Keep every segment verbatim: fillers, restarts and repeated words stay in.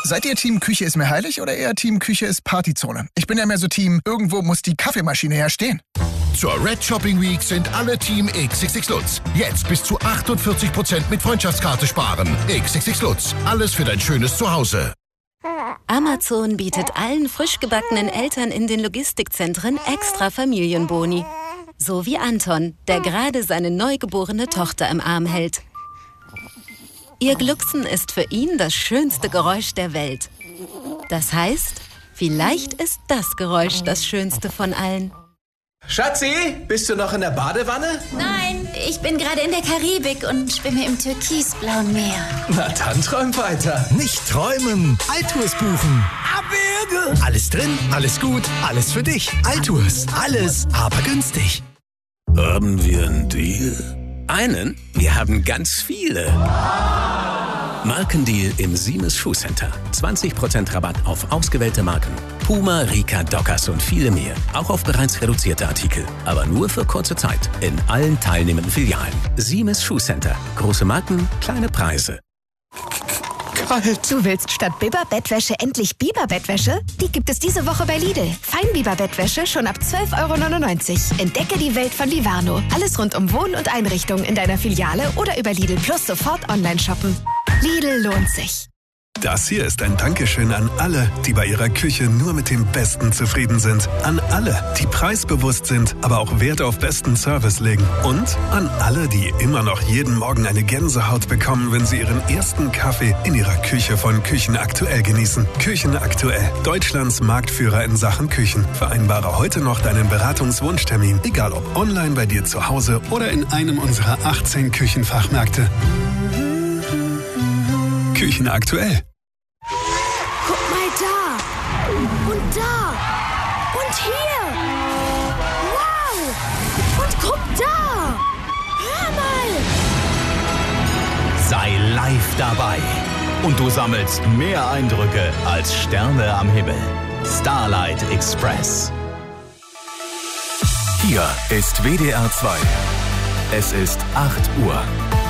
Seid ihr Team Küche ist mir heilig oder eher Team Küche ist Partyzone? Ich bin ja mehr so Team, irgendwo muss die Kaffeemaschine herstehen. Zur Red Shopping Week sind alle Team X X X Lutz. Jetzt bis zu achtundvierzig Prozent mit Freundschaftskarte sparen. X X X Lutz. Alles für dein schönes Zuhause. Amazon bietet allen frisch gebackenen Eltern in den Logistikzentren extra Familienboni. So wie Anton, der gerade seine neugeborene Tochter im Arm hält. Ihr Glucksen ist für ihn das schönste Geräusch der Welt. Das heißt, vielleicht ist das Geräusch das schönste von allen. Schatzi, bist du noch in der Badewanne? Nein, ich bin gerade in der Karibik und schwimme im türkisblauen Meer. Na dann träum weiter. Nicht träumen, Altours buchen. Abwürge. Alles drin, alles gut, alles für dich. Altours, alles, aber günstig. Haben wir einen Deal? Einen? Wir haben ganz viele. Markendeal im Siemens Schuhcenter. zwanzig Prozent Rabatt auf ausgewählte Marken. Puma, Rika, Dockers und viele mehr. Auch auf bereits reduzierte Artikel. Aber nur für kurze Zeit. In allen teilnehmenden Filialen. Siemens Schuhcenter. Große Marken, kleine Preise. Du willst statt Biber-Bettwäsche endlich Biber-Bettwäsche? Die gibt es diese Woche bei Lidl. Feinbiber-Bettwäsche schon ab zwölf Euro neunundneunzig. Entdecke die Welt von Livano. Alles rund um Wohn- und Einrichtung in deiner Filiale oder über Lidl Plus sofort online shoppen. Lidl lohnt sich. Das hier ist ein Dankeschön an alle, die bei ihrer Küche nur mit dem Besten zufrieden sind. An alle, die preisbewusst sind, aber auch Wert auf besten Service legen. Und an alle, die immer noch jeden Morgen eine Gänsehaut bekommen, wenn sie ihren ersten Kaffee in ihrer Küche von Küchen aktuell genießen. Küchen aktuell, Deutschlands Marktführer in Sachen Küchen. Vereinbare heute noch deinen Beratungswunschtermin, egal ob online bei dir zu Hause oder in einem unserer achtzehn Küchenfachmärkte. Küchen aktuell. Guck mal da! Und da! Und hier! Wow! Und guck da! Hör mal! Sei live dabei. Und du sammelst mehr Eindrücke als Sterne am Himmel. Starlight Express. Hier ist W D R zwei. Es ist acht Uhr.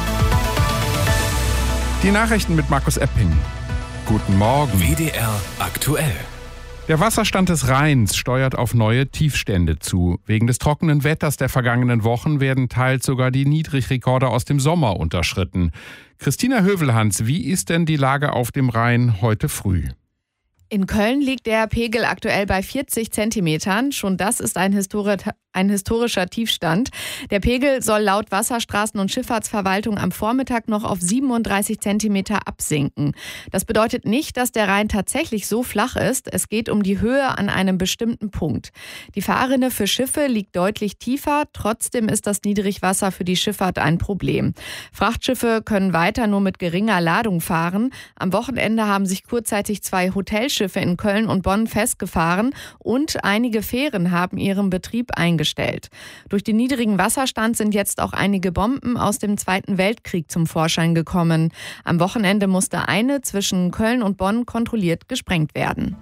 Die Nachrichten mit Markus Epping. Guten Morgen. W D R aktuell. Der Wasserstand des Rheins steuert auf neue Tiefstände zu. Wegen des trockenen Wetters der vergangenen Wochen werden teils sogar die Niedrigrekorde aus dem Sommer unterschritten. Christina Hövelhans, wie ist denn die Lage auf dem Rhein heute früh? In Köln liegt der Pegel aktuell bei vierzig Zentimetern. Schon das ist ein, Histori- ein historischer Tiefstand. Der Pegel soll laut Wasserstraßen- und Schifffahrtsverwaltung am Vormittag noch auf siebenunddreißig Zentimeter absinken. Das bedeutet nicht, dass der Rhein tatsächlich so flach ist. Es geht um die Höhe an einem bestimmten Punkt. Die Fahrrinne für Schiffe liegt deutlich tiefer. Trotzdem ist das Niedrigwasser für die Schifffahrt ein Problem. Frachtschiffe können weiter nur mit geringer Ladung fahren. Am Wochenende haben sich kurzzeitig zwei Hotels Schiffe in Köln und Bonn festgefahren und einige Fähren haben ihren Betrieb eingestellt. Durch den niedrigen Wasserstand sind jetzt auch einige Bomben aus dem Zweiten Weltkrieg zum Vorschein gekommen. Am Wochenende musste eine zwischen Köln und Bonn kontrolliert gesprengt werden.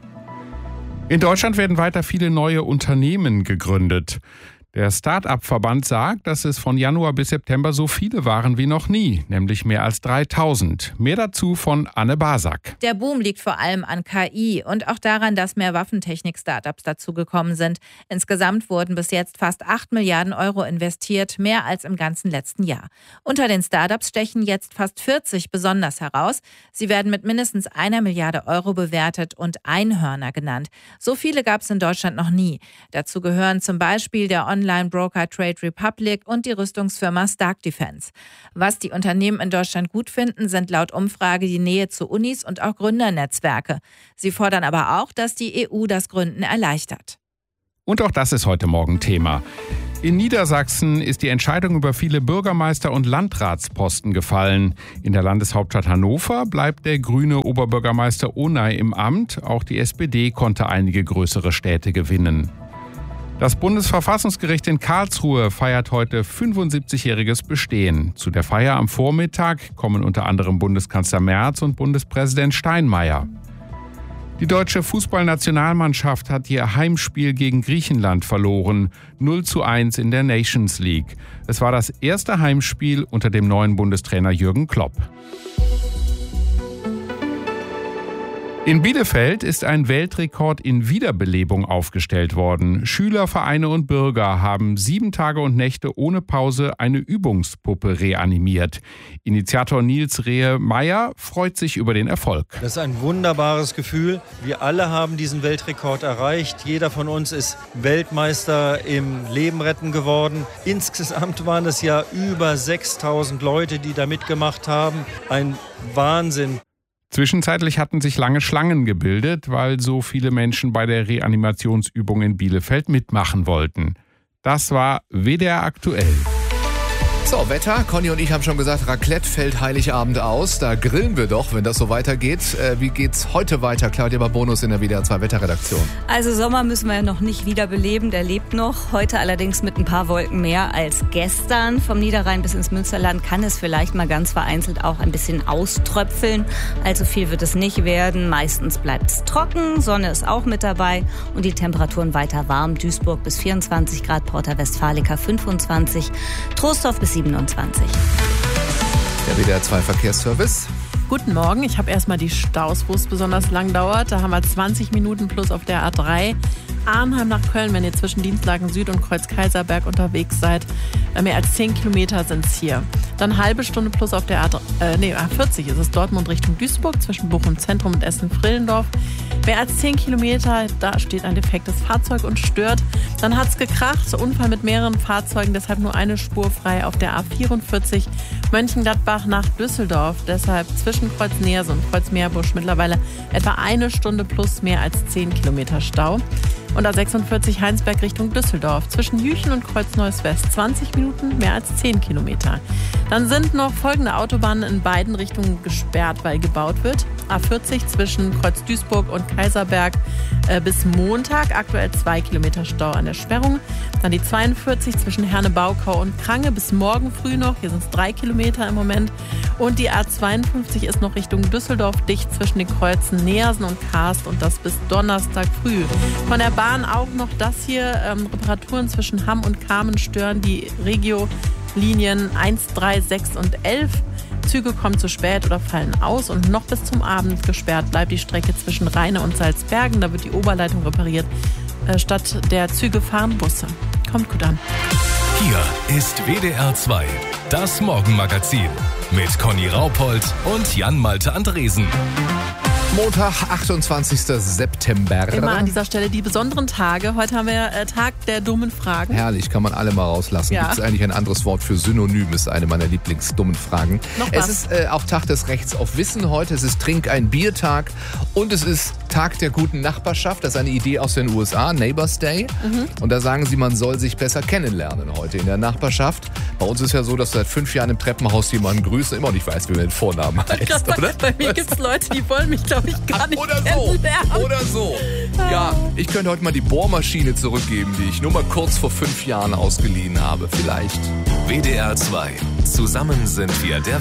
In Deutschland werden weiter viele neue Unternehmen gegründet. Der Start-up-Verband sagt, dass es von Januar bis September so viele waren wie noch nie, nämlich mehr als dreitausend. Mehr dazu von Anne Basak. Der Boom liegt vor allem an K I und auch daran, dass mehr Waffentechnik-Startups dazugekommen sind. Insgesamt wurden bis jetzt fast acht Milliarden Euro investiert, mehr als im ganzen letzten Jahr. Unter den Startups stechen jetzt fast vierzig besonders heraus. Sie werden mit mindestens einer Milliarde Euro bewertet und Einhörner genannt. So viele gab es in Deutschland noch nie. Dazu gehören zum Beispiel der Online-Broker Trade Republic und die Rüstungsfirma Stark Defense. Was die Unternehmen in Deutschland gut finden, sind laut Umfrage die Nähe zu Unis und auch Gründernetzwerke. Sie fordern aber auch, dass die E U das Gründen erleichtert. Und auch das ist heute Morgen Thema. In Niedersachsen ist die Entscheidung über viele Bürgermeister- und Landratsposten gefallen. In der Landeshauptstadt Hannover bleibt der grüne Oberbürgermeister Onay im Amt. Auch die S P D konnte einige größere Städte gewinnen. Das Bundesverfassungsgericht in Karlsruhe feiert heute fünfundsiebzigjähriges Bestehen. Zu der Feier am Vormittag kommen unter anderem Bundeskanzler Merz und Bundespräsident Steinmeier. Die deutsche Fußballnationalmannschaft hat ihr Heimspiel gegen Griechenland verloren, null zu eins in der Nations League. Es war das erste Heimspiel unter dem neuen Bundestrainer Jürgen Klopp. In Bielefeld ist ein Weltrekord in Wiederbelebung aufgestellt worden. Schüler, Vereine und Bürger haben sieben Tage und Nächte ohne Pause eine Übungspuppe reanimiert. Initiator Nils Rehe-Meyer freut sich über den Erfolg. Das ist ein wunderbares Gefühl. Wir alle haben diesen Weltrekord erreicht. Jeder von uns ist Weltmeister im Leben retten geworden. Insgesamt waren es ja über sechstausend Leute, die da mitgemacht haben. Ein Wahnsinn. Zwischenzeitlich hatten sich lange Schlangen gebildet, weil so viele Menschen bei der Reanimationsübung in Bielefeld mitmachen wollten. Das war W D R aktuell. So, Wetter. Conny und ich haben schon gesagt, Raclette fällt Heiligabend aus. Da grillen wir doch, wenn das so weitergeht. Äh, wie geht's heute weiter? Claudia Bonus in der W D R zwei Wetterredaktion. Also Sommer müssen wir ja noch nicht wiederbeleben, der lebt noch. Heute allerdings mit ein paar Wolken mehr als gestern. Vom Niederrhein bis ins Münsterland kann es vielleicht mal ganz vereinzelt auch ein bisschen auströpfeln. Allzu viel wird es nicht werden. Meistens bleibt es trocken, Sonne ist auch mit dabei und die Temperaturen weiter warm. Duisburg bis vierundzwanzig Grad, Porta Westfalica fünfundzwanzig, Troisdorf bis siebenundzwanzig. Der W D R zwei Verkehrsservice. Guten Morgen, ich habe erstmal die Staus, wo es besonders lang dauert. Da haben wir zwanzig Minuten plus auf der A drei. Arnheim nach Köln, wenn ihr zwischen Dienstlaken Süd und Kreuz Kaiserberg unterwegs seid. Mehr als zehn Kilometer sind es hier. Dann halbe Stunde plus auf der A, äh, nee, A vierzig ist es Dortmund Richtung Duisburg zwischen Bochum Zentrum und Essen-Frillendorf. Mehr als zehn Kilometer, da steht ein defektes Fahrzeug und stört. Dann hat es gekracht, Unfall mit mehreren Fahrzeugen, deshalb nur eine Spur frei auf der A vierundvierzig Mönchengladbach nach Düsseldorf. Deshalb zwischen Kreuz Neerse und Kreuz Meerbusch mittlerweile etwa eine Stunde plus mehr als zehn Kilometer Stau. Und A sechsundvierzig Heinsberg Richtung Düsseldorf. Zwischen Jüchen und Kreuz Neuss West zwanzig Minuten, mehr als zehn Kilometer. Dann sind noch folgende Autobahnen in beiden Richtungen gesperrt, weil gebaut wird. A vierzig zwischen Kreuz Duisburg und Kaiserberg äh, bis Montag. Aktuell zwei Kilometer Stau an der Sperrung. Dann die zweiundvierzig zwischen Herne-Baukau und Krange bis morgen früh noch. Hier sind es drei Kilometer im Moment. Und die A zweiundfünfzig ist noch Richtung Düsseldorf dicht zwischen den Kreuzen Neersen und Karst und das bis Donnerstag früh. Von der Bahn auch noch das hier. Ähm, Reparaturen zwischen Hamm und Kamen stören die Regio-Linien eins, drei, sechs und elf. Züge kommen zu spät oder fallen aus und noch bis zum Abend gesperrt bleibt die Strecke zwischen Rheine und Salzbergen. Da wird die Oberleitung repariert. Äh, statt der Züge fahren Busse. Kommt gut an. Hier ist W D R zwei, das Morgenmagazin mit Conny Raupold und Jan-Malte Andresen. Montag, achtundzwanzigster September. Immer an dieser Stelle die besonderen Tage. Heute haben wir äh, Tag der dummen Fragen. Herrlich, kann man alle mal rauslassen. Ja. Gibt es eigentlich ein anderes Wort für Synonym? Ist eine meiner Lieblingsdummen Fragen. Noch was? Es ist äh, auch Tag des Rechts auf Wissen heute. Es ist Trink ein Biertag und es ist Tag der guten Nachbarschaft. Das ist eine Idee aus den U S A, Neighbors Day. Mhm. Und da sagen sie, man soll sich besser kennenlernen heute in der Nachbarschaft. Bei uns ist ja so, dass du seit fünf Jahren im Treppenhaus jemanden grüßt und immer nicht weißt, wie man den Vornamen heißt, Sag, oder? Bei mir gibt es Leute, die wollen mich, glaube ich, gar nicht Oder so, kennenlernen. oder so. Ja, ich könnte heute mal die Bohrmaschine zurückgeben, die ich nur mal kurz vor fünf Jahren ausgeliehen habe, vielleicht. W D R zwei. Zusammen sind wir der